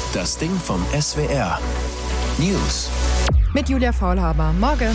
Das Ding vom SWR. News. Mit Julia Faulhaber. Morgen.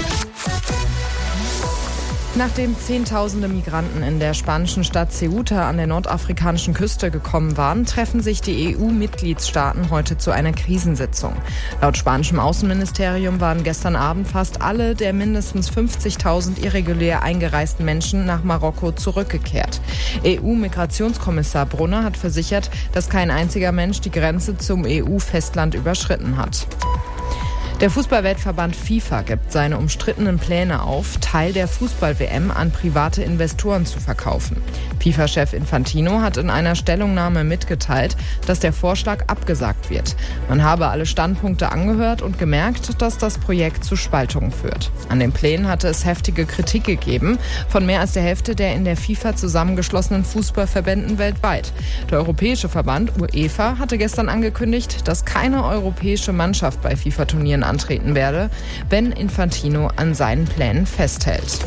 Nachdem Zehntausende Migranten in der spanischen Stadt Ceuta an der nordafrikanischen Küste gekommen waren, treffen sich die EU-Mitgliedstaaten heute zu einer Krisensitzung. Laut spanischem Außenministerium waren gestern Abend fast alle der mindestens 50.000 irregulär eingereisten Menschen nach Marokko zurückgekehrt. EU-Migrationskommissar Brunner hat versichert, dass kein einziger Mensch die Grenze zum EU-Festland überschritten hat. Der Fußballweltverband FIFA gibt seine umstrittenen Pläne auf, Teil der Fußball-WM an private Investoren zu verkaufen. FIFA-Chef Infantino hat in einer Stellungnahme mitgeteilt, dass der Vorschlag abgesagt wird. Man habe alle Standpunkte angehört und gemerkt, dass das Projekt zu Spaltungen führt. An den Plänen hatte es heftige Kritik gegeben, von mehr als der Hälfte der in der FIFA zusammengeschlossenen Fußballverbänden weltweit. Der Europäische Verband UEFA hatte gestern angekündigt, dass keine europäische Mannschaft bei FIFA-Turnieren antreten werde, wenn Infantino an seinen Plänen festhält.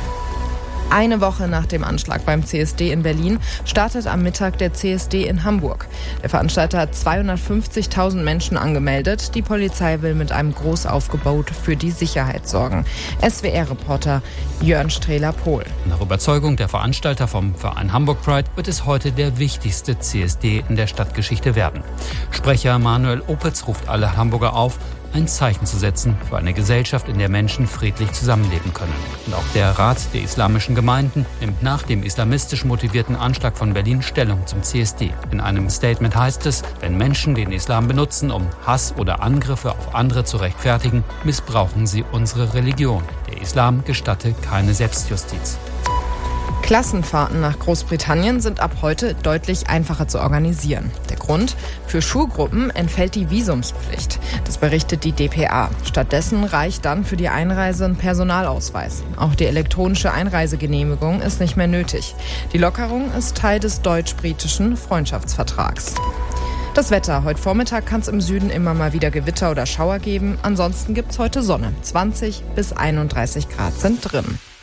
Eine Woche nach dem Anschlag beim CSD in Berlin startet am Mittag der CSD in Hamburg. Der Veranstalter hat 250.000 Menschen angemeldet. Die Polizei will mit einem Großaufgebot für die Sicherheit sorgen. SWR-Reporter Jörn Strehler-Pohl. Nach Überzeugung der Veranstalter vom Verein Hamburg Pride wird es heute der wichtigste CSD in der Stadtgeschichte werden. Sprecher Manuel Opitz ruft alle Hamburger auf, ein Zeichen zu setzen für eine Gesellschaft, in der Menschen friedlich zusammenleben können. Und auch der Rat der islamischen Gemeinden nimmt nach dem islamistisch motivierten Anschlag von Berlin Stellung zum CSD. In einem Statement heißt es, wenn Menschen den Islam benutzen, um Hass oder Angriffe auf andere zu rechtfertigen, missbrauchen sie unsere Religion. Der Islam gestatte keine Selbstjustiz. Klassenfahrten nach Großbritannien sind ab heute deutlich einfacher zu organisieren. Der Grund? Für Schulgruppen entfällt die Visumspflicht. Das berichtet die dpa. Stattdessen reicht dann für die Einreise ein Personalausweis. Auch die elektronische Einreisegenehmigung ist nicht mehr nötig. Die Lockerung ist Teil des deutsch-britischen Freundschaftsvertrags. Das Wetter. Heute Vormittag kann es im Süden immer mal wieder Gewitter oder Schauer geben. Ansonsten gibt es heute Sonne. 20 bis 31 Grad sind drin.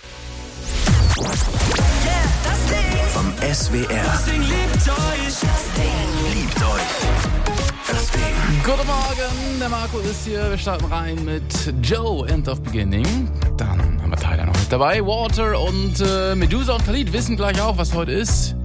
Vom SWR. Das Ding liebt euch. Das Ding liebt euch. Das Ding. Guten Morgen, der Marco ist hier. Wir starten rein mit Joe, End of Beginning. Dann haben wir Tyler noch mit dabei. Water und Medusa und Khalid wissen gleich auch, was heute ist.